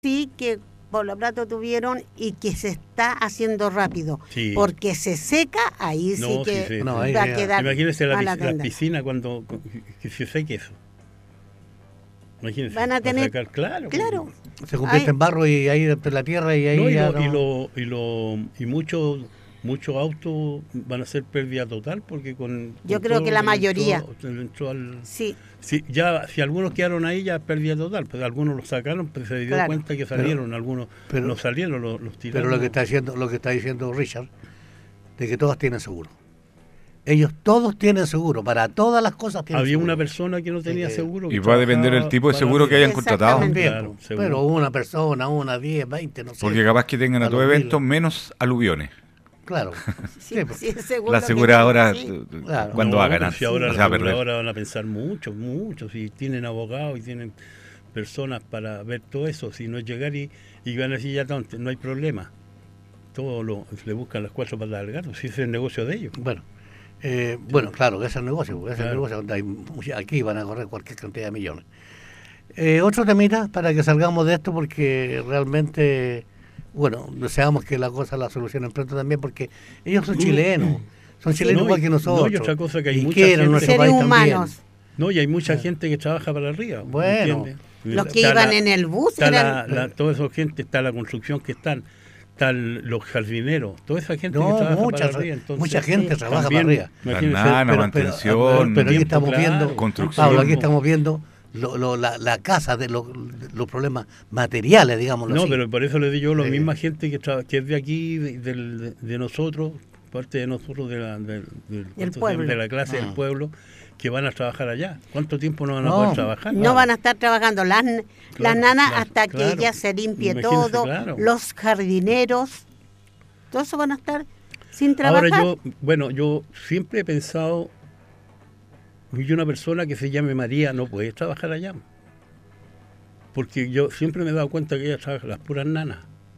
sí que por lo plato tuvieron y que se está haciendo rápido. Sí. Porque se seca, ahí sí No, que sí, sí, va sí. a quedar Imagínense mala la tenda. piscina cuando que se seque eso. Imagínense. Van a tener, sacar, claro. Se convierte en barro y ahí entre la tierra y ahí No, ya y muchos autos van a ser pérdida total porque yo con creo todo que la lo mayoría. entró Sí. Si algunos quedaron ahí ya pérdida total, pero algunos los sacaron, pues se dio cuenta que salieron, algunos no salieron, los tiraron. Pero lo que está diciendo Richard, de que todas tienen seguro. Ellos todos tienen seguro, para todas las cosas tienen Había seguro. una persona que no tenía seguro. Y va a depender del tipo de seguro que hayan contratado. Claro, pero una persona, 10, 20, no sé. Porque capaz que tengan a todo evento menos aluviones. Claro. Sí, la aseguradora cuando no, hagan si ahora la aseguradora van a pensar mucho, si tienen abogados y tienen personas para ver todo eso, si no es llegar y van a decir ya no hay problema. Le buscan las 4 patas al gato, si ese es el negocio de ellos. Bueno, claro, ese es el negocio, aquí van a correr cualquier cantidad de millones. Otro temita para que salgamos de esto, porque realmente, deseamos que la solucionen pronto también, porque ellos son chilenos, igual que nosotros. No, y otra cosa que hay mucha quieren gente, nuestro país humanos. también. No, y hay mucha gente que trabaja para arriba. Bueno, los que iban en el bus toda esa gente, está la construcción que están los jardineros, toda esa gente que trabaja para arriba. Entonces, mucha gente trabaja para arriba. Mantención, pero aquí estamos viendo, construcción. Pablo, aquí estamos viendo la casa de los problemas materiales, digámoslo así. No, pero por eso le digo yo, la misma gente que es de aquí, de nosotros, parte de nosotros, del pueblo, de la clase del pueblo, que van a trabajar allá. ¿Cuánto tiempo no van a poder trabajar? No van a estar trabajando las nanas hasta que ella se limpie todo, los jardineros, todos eso van a estar sin trabajar. Ahora yo siempre he pensado, y una persona que se llame María no puede trabajar allá. Porque yo siempre me he dado cuenta que ella trabaja las puras nanas.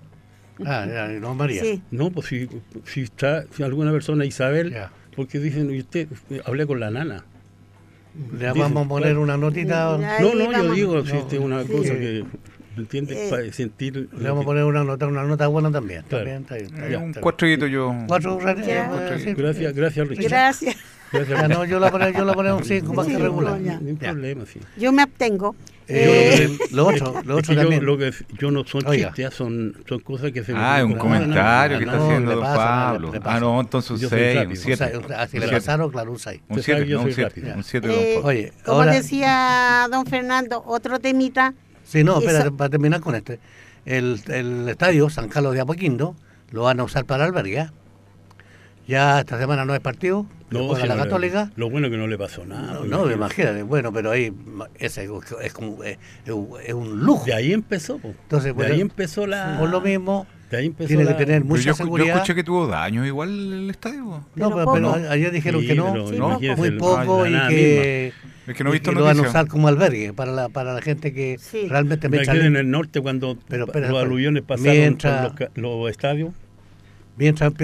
No María. Sí. No, pues si alguna persona, Isabel, porque dicen, y usted, hablé con la nana. Le vamos a poner una notita. No, yo digo, si es una cosa que, ¿me entiendes? Para sentir. Le vamos a poner una nota buena también. Claro. Está bien. Un 4 yo. 4, Gracias, Richard. Gracias. No, yo la pongo un 5 más que regular. No hay problema, sí. Yo me abstengo. Lo otro también. Yo no son chistes, son cosas que se me es un comentario que está haciendo don Pablo. No, entonces un 6, un 7. Así le pasaron, claro, un 6. Un 7, un 7 don Pablo. Oye, como ahora, decía don Fernando, otro temita. Sí, no, espera, para terminar con este. El estadio San Carlos de Apoquindo lo van a usar para albergue. Ya esta semana no hay partido, juega la Católica. Lo bueno que no le pasó nada. No, imagínate, pero ahí es un lujo. De ahí empezó, Entonces, de ahí empezó por lo mismo, de ahí empezó tiene que tener mucha seguridad. Yo escuché que tuvo daños igual el estadio. No, pero ayer dijeron que no, muy poco, y que es que no he visto lo van a usar como albergue para la gente que realmente me echa en el norte cuando los aluviones pasaron por los estadios. Mientras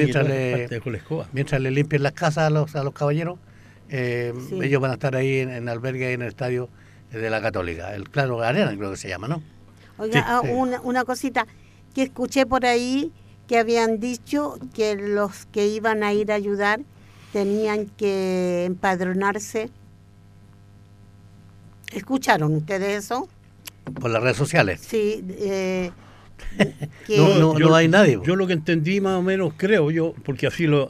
le limpien las casas a los caballeros, ellos van a estar ahí en albergue en el estadio de la Católica, el Claro Arena creo que se llama, ¿no? Oiga, una cosita que escuché por ahí, que habían dicho que los que iban a ir a ayudar tenían que empadronarse. ¿Escucharon ustedes eso? Por las redes sociales. Sí. No hay nadie. Yo lo que entendí más o menos, creo yo, porque así lo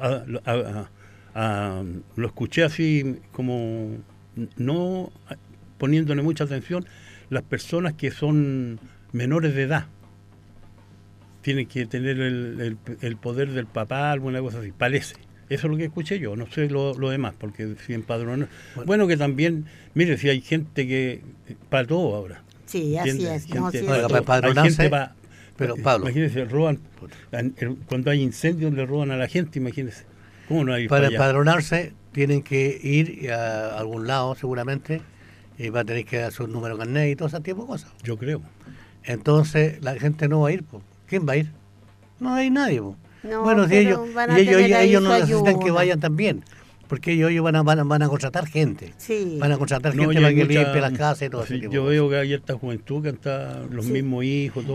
escuché así como no poniéndole mucha atención, las personas que son menores de edad tienen que tener el poder del papá, alguna cosa así, parece. Eso es lo que escuché yo, no sé lo demás, porque si empadronan. Bueno, que también, mire, si hay gente que para todo ahora. Sí, así es. Para empadronarse. Pero Pablo, imagínese, roban, cuando hay incendios le roban a la gente, imagínese. ¿Cómo no hay para empadronarse tienen que ir a algún lado seguramente y va a tener que dar su número de carnet y todo ese tipo de cosas. Yo creo. Entonces la gente no va a ir. ¿Quién va a ir? No hay nadie. No, bueno, si ellos no necesitan que vayan también. Porque ellos van a contratar gente. Sí. Van a contratar No, gente y para hay que mucha- limpie las casas y todo sí, ese tipo yo de veo cosas. que hay esta juventud que está los Sí. mismos hijos,